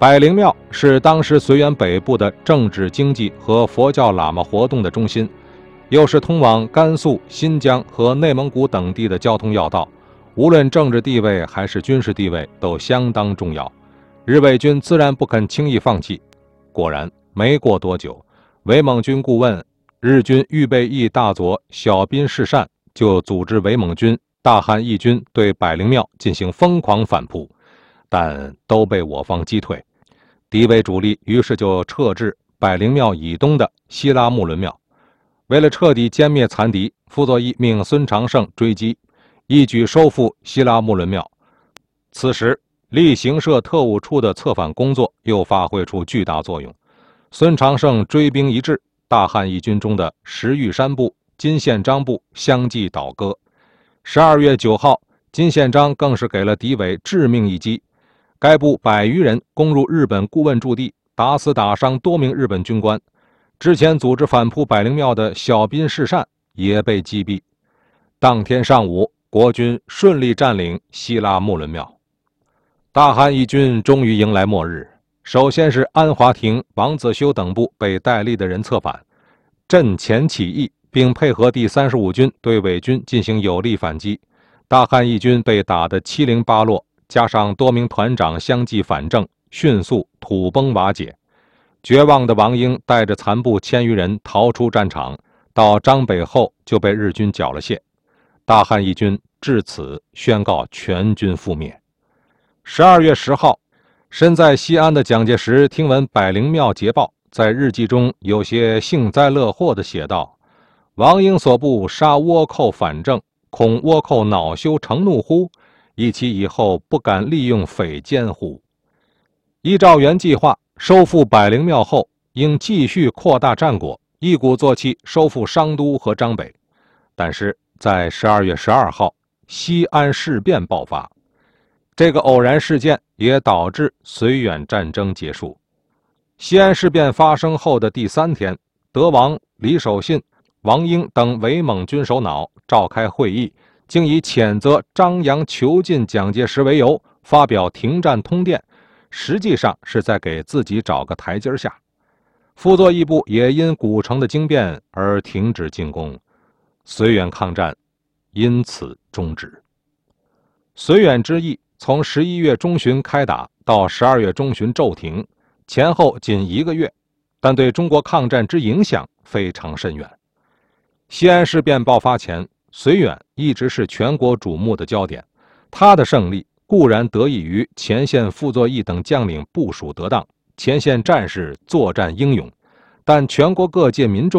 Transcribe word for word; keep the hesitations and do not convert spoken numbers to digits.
百灵庙是当时绥远北部的政治、经济和佛教喇嘛活动的中心，又是通往甘肃、新疆和内蒙古等地的交通要道，无论政治地位还是军事地位都相当重要。日伪军自然不肯轻易放弃。果然，没过多久，伪蒙军顾问、日军预备役大佐小滨士善就组织伪蒙军、大汉义军对百灵庙进行疯狂反扑，但都被我方击退。敌伪主力于是就撤至百灵庙以东的西拉木伦庙。为了彻底歼灭残敌，傅作义命孙长胜追击，一举收复西拉木伦庙。此时，例行社特务处的策反工作又发挥出巨大作用。孙长胜追兵一致，大汉义军中的石玉山部、金宪章部相继倒戈。十二月九号，金宪章更是给了敌伪致命一击，该部百余人攻入日本顾问驻地，打死打伤多名日本军官。之前组织反扑百灵庙的小滨士善也被击毙。当天上午，国军顺利占领西拉木伦庙。大汉义军终于迎来末日。首先是安华庭、王子修等部被戴笠的人策反，阵前起义，并配合第三十五军对伪军进行有力反击。大汉义军被打得七零八落，加上多名团长相继反正，迅速土崩瓦解。绝望的王英带着残部千余人逃出战场，到张北后就被日军缴了械。大汉义军至此宣告全军覆灭。十二月十号，身在西安的蒋介石听闻百灵庙捷报，在日记中有些幸灾乐祸地写道：王英所部杀倭寇反正，恐倭寇恼羞成怒乎？忆其以后不敢利用匪奸乎？依照原计划，收复百灵庙后，应继续扩大战果，一鼓作气收复商都和张北。但是在十二月十二号，西安事变爆发。这个偶然事件也导致绥远战争结束。西安事变发生后的第三天，德王、李守信、王英等伪蒙军首脑召开会议，竟以谴责张扬囚禁蒋介石为由，发表停战通电，实际上是在给自己找个台阶下。傅作义部也因古城的惊变而停止进攻，绥远抗战因此终止。绥远之役从十一月中旬开打到十二月中旬骤停，前后仅一个月，但对中国抗战之影响非常深远。西安事变爆发前，绥远一直是全国瞩目的焦点。他的胜利固然得益于前线傅作义等将领部署得当，前线战士作战英勇，但全国各界民众